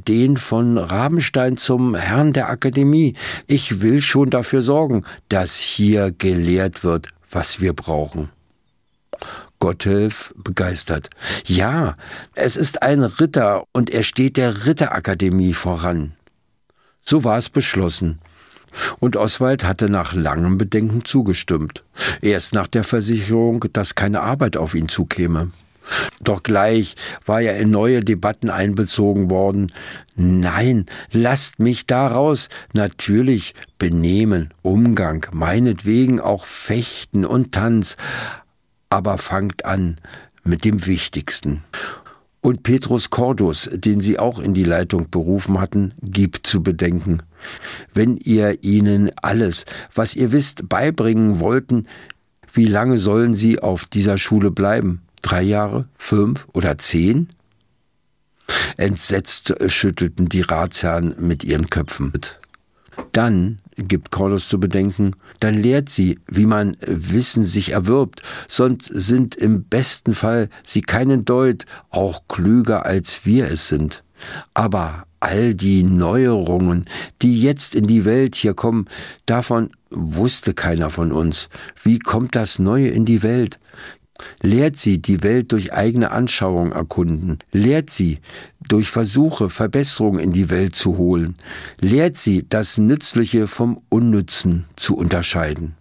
den von Rabenstein zum Herrn der Akademie. Ich will schon dafür sorgen, dass hier gelehrt wird, was wir brauchen. Gotthelf begeistert. Ja, es ist ein Ritter und er steht der Ritterakademie voran. So war es beschlossen. Und Oswald hatte nach langem Bedenken zugestimmt. Erst nach der Versicherung, dass keine Arbeit auf ihn zukäme. Doch gleich war er in neue Debatten einbezogen worden. Nein, lasst mich da raus. Natürlich Benehmen, Umgang, meinetwegen auch Fechten und Tanz. Aber fangt an mit dem Wichtigsten. Und Petrus Cordus, den sie auch in die Leitung berufen hatten, gibt zu bedenken. Wenn ihr ihnen alles, was ihr wisst, beibringen wollten, wie lange sollen sie auf dieser Schule bleiben? 3 Jahre, 5 oder 10? Entsetzt schüttelten die Ratsherren mit ihren Köpfen. Dann, gibt Cordus zu bedenken, dann lehrt sie, wie man Wissen sich erwirbt, sonst sind im besten Fall sie keinen Deut, auch klüger als wir es sind. Aber all die Neuerungen, die jetzt in die Welt hier kommen, davon wusste keiner von uns. Wie kommt das Neue in die Welt? Lehrt sie, die Welt durch eigene Anschauung erkunden. Lehrt sie, durch Versuche, Verbesserungen in die Welt zu holen. Lehrt sie, das Nützliche vom Unnützen zu unterscheiden.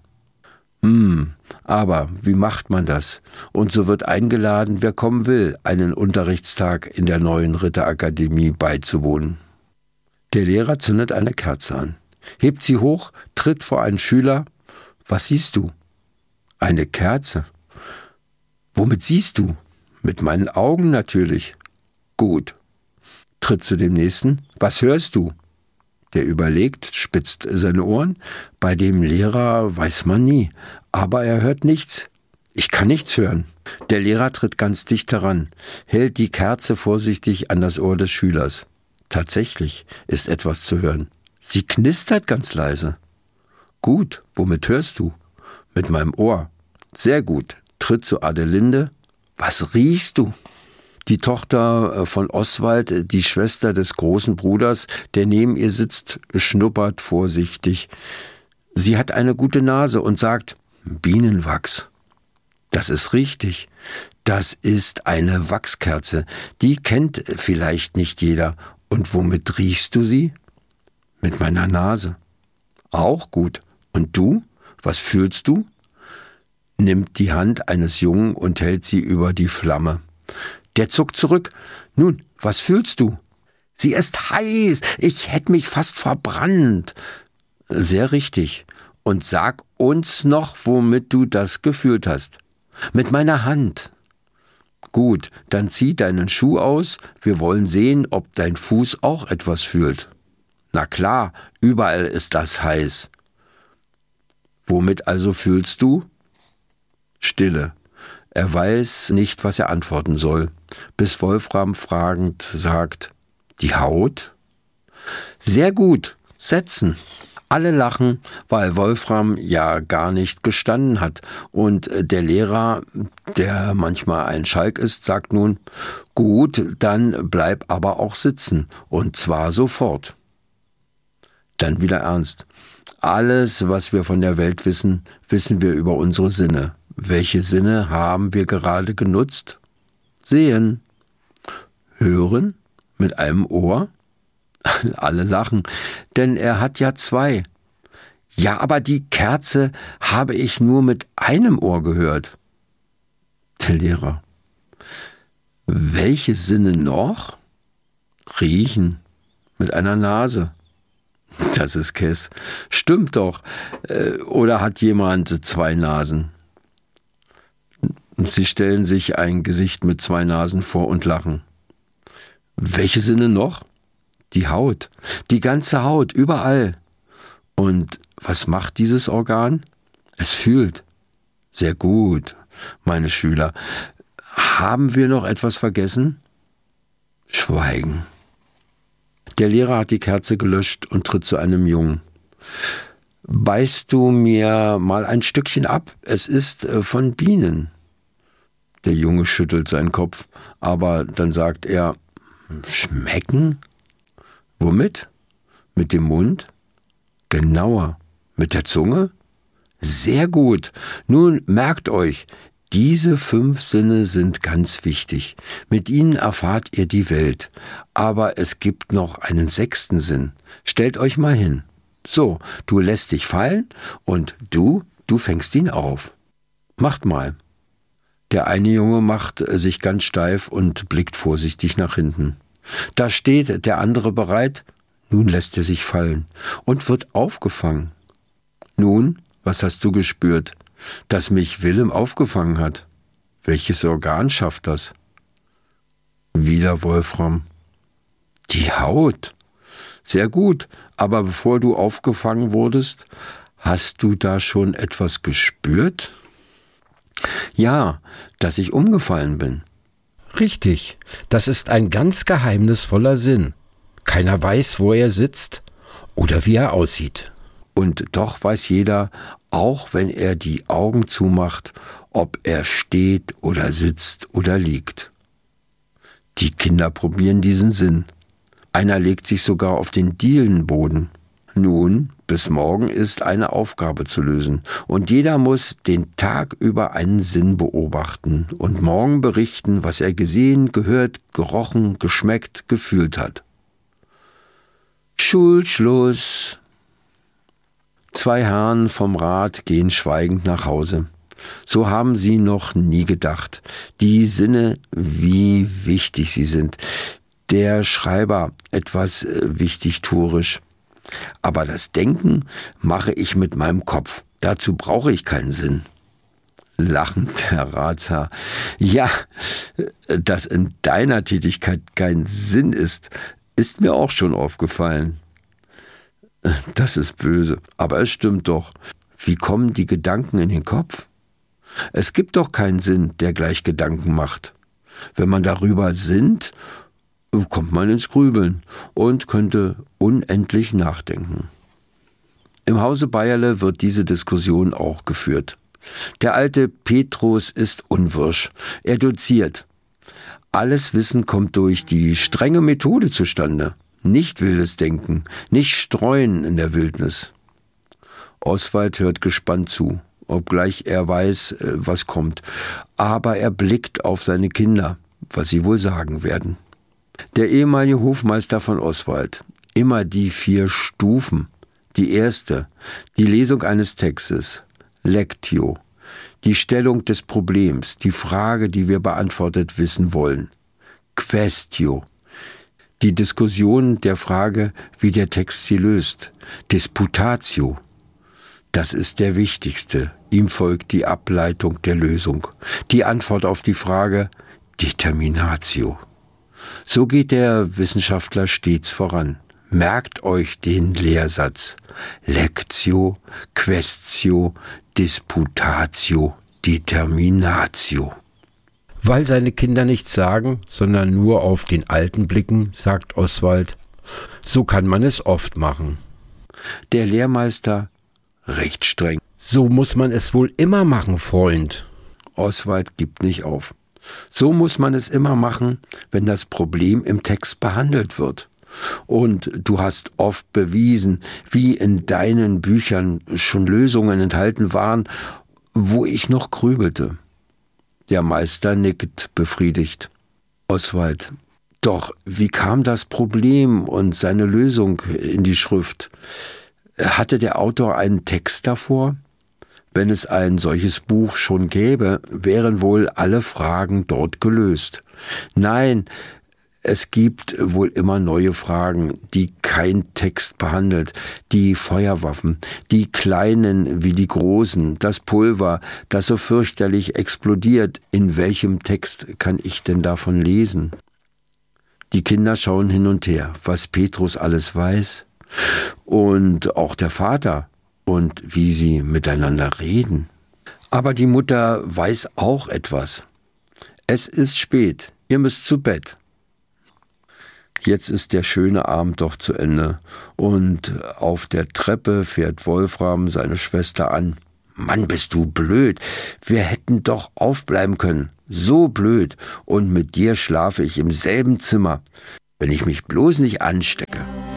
Aber wie macht man das? Und so wird eingeladen, wer kommen will, einen Unterrichtstag in der neuen Ritterakademie beizuwohnen. Der Lehrer zündet eine Kerze an, hebt sie hoch, tritt vor einen Schüler. Was siehst du? Eine Kerze. Womit siehst du? Mit meinen Augen natürlich. Gut. Tritt zu dem Nächsten. Was hörst du? Der überlegt, spitzt seine Ohren. Bei dem Lehrer weiß man nie. Aber er hört nichts. Ich kann nichts hören. Der Lehrer tritt ganz dicht heran, hält die Kerze vorsichtig an das Ohr des Schülers. Tatsächlich ist etwas zu hören. Sie knistert ganz leise. Gut, womit hörst du? Mit meinem Ohr. Sehr gut. Tritt zu Adelinde. Was riechst du? Die Tochter von Oswald, die Schwester des großen Bruders, der neben ihr sitzt, schnuppert vorsichtig. Sie hat eine gute Nase und sagt, Bienenwachs. Das ist richtig. Das ist eine Wachskerze. Die kennt vielleicht nicht jeder. Und womit riechst du sie? Mit meiner Nase. Auch gut. Und du? Was fühlst du? Nimmt die Hand eines Jungen und hält sie über die Flamme. Der zuckt zurück. Nun, was fühlst du? Sie ist heiß. Ich hätte mich fast verbrannt. Sehr richtig. Und sag uns noch, womit du das gefühlt hast. Mit meiner Hand. Gut, dann zieh deinen Schuh aus. Wir wollen sehen, ob dein Fuß auch etwas fühlt. Na klar, überall ist das heiß. Womit also fühlst du? Stille. Er weiß nicht, was er antworten soll, bis Wolfram fragend sagt, die Haut? Sehr gut, setzen. Alle lachen, weil Wolfram ja gar nicht gestanden hat. Und der Lehrer, der manchmal ein Schalk ist, sagt nun, gut, dann bleib aber auch sitzen, und zwar sofort. Dann wieder ernst. Alles, was wir von der Welt wissen, wissen wir über unsere Sinne. Welche Sinne haben wir gerade genutzt? Sehen. Hören mit einem Ohr? Alle lachen, denn er hat ja 2. Ja, aber die Kerze habe ich nur mit einem Ohr gehört. Der Lehrer. Welche Sinne noch? Riechen mit einer Nase. Das ist Käs. Stimmt doch. Oder hat jemand 2 Nasen? Sie stellen sich ein Gesicht mit 2 Nasen vor und lachen. Welche Sinne noch? Die Haut. Die ganze Haut, überall. Und was macht dieses Organ? Es fühlt. Sehr gut, meine Schüler. Haben wir noch etwas vergessen? Schweigen. Der Lehrer hat die Kerze gelöscht und tritt zu einem Jungen. Beißt du mir mal ein Stückchen ab? Es ist von Bienen. Der Junge schüttelt seinen Kopf, aber dann sagt er, schmecken? Womit? Mit dem Mund? Genauer. Mit der Zunge? Sehr gut. Nun merkt euch, diese 5 Sinne sind ganz wichtig. Mit ihnen erfahrt ihr die Welt. Aber es gibt noch einen 6. Sinn. Stellt euch mal hin. So, du lässt dich fallen und du fängst ihn auf. Macht mal. Der eine Junge macht sich ganz steif und blickt vorsichtig nach hinten. Da steht der andere bereit. Nun lässt er sich fallen und wird aufgefangen. Nun, was hast du gespürt? Dass mich Willem aufgefangen hat. Welches Organ schafft das? Wieder Wolfram. Die Haut. Sehr gut, aber bevor du aufgefangen wurdest, hast du da schon etwas gespürt? Ja, dass ich umgefallen bin. Richtig, das ist ein ganz geheimnisvoller Sinn. Keiner weiß, wo er sitzt oder wie er aussieht. Und doch weiß jeder, auch wenn er die Augen zumacht, ob er steht oder sitzt oder liegt. Die Kinder probieren diesen Sinn. Einer legt sich sogar auf den Dielenboden. Nun, bis morgen ist eine Aufgabe zu lösen. Und jeder muss den Tag über einen Sinn beobachten und morgen berichten, was er gesehen, gehört, gerochen, geschmeckt, gefühlt hat. Schulschluss. 2 Herren vom Rat gehen schweigend nach Hause. So haben sie noch nie gedacht. Die Sinne, wie wichtig sie sind. Der Schreiber etwas wichtigtuerisch. Aber das Denken mache ich mit meinem Kopf. Dazu brauche ich keinen Sinn. Lachend, Herr Ratsherr. Ja, dass in deiner Tätigkeit kein Sinn ist mir auch schon aufgefallen. Das ist böse, aber es stimmt doch. Wie kommen die Gedanken in den Kopf? Es gibt doch keinen Sinn, der gleich Gedanken macht. Wenn man darüber sinnt, kommt man ins Grübeln und könnte unendlich nachdenken. Im Hause Bayerle wird diese Diskussion auch geführt. Der alte Petrus ist unwirsch. Er doziert. Alles Wissen kommt durch die strenge Methode zustande. Nicht wildes Denken, nicht streuen in der Wildnis. Oswald hört gespannt zu, obgleich er weiß, was kommt. Aber er blickt auf seine Kinder, was sie wohl sagen werden. Der ehemalige Hofmeister von Oswald. Immer die 4 Stufen. Die erste, die Lesung eines Textes. Lectio. Die Stellung des Problems, die Frage, die wir beantwortet wissen wollen. Quaestio. Die Diskussion der Frage, wie der Text sie löst. Disputatio. Das ist der wichtigste. Ihm folgt die Ableitung der Lösung. Die Antwort auf die Frage Determinatio. So geht der Wissenschaftler stets voran. Merkt euch den Lehrsatz. Lectio, Quaestio, Disputatio, Determinatio. Weil seine Kinder nichts sagen, sondern nur auf den Alten blicken, sagt Oswald, so kann man es oft machen. Der Lehrmeister recht streng. So muss man es wohl immer machen, Freund. Oswald gibt nicht auf. So muss man es immer machen, wenn das Problem im Text behandelt wird. Und du hast oft bewiesen, wie in deinen Büchern schon Lösungen enthalten waren, wo ich noch grübelte. Der Meister nickt befriedigt. Oswald: Doch wie kam das Problem und seine Lösung in die Schrift? Hatte der Autor einen Text davor? Wenn es ein solches Buch schon gäbe, wären wohl alle Fragen dort gelöst. Nein, es gibt wohl immer neue Fragen, die kein Text behandelt. Die Feuerwaffen, die kleinen wie die großen, das Pulver, das so fürchterlich explodiert. In welchem Text kann ich denn davon lesen? Die Kinder schauen hin und her, was Petrus alles weiß. Und auch der Vater und wie sie miteinander reden. Aber die Mutter weiß auch etwas. Es ist spät, ihr müsst zu Bett. Jetzt ist der schöne Abend doch zu Ende und auf der Treppe fährt Wolfram seine Schwester an. Mann, bist du blöd, wir hätten doch aufbleiben können, so blöd, und mit dir schlafe ich im selben Zimmer. wenn ich mich bloß nicht anstecke.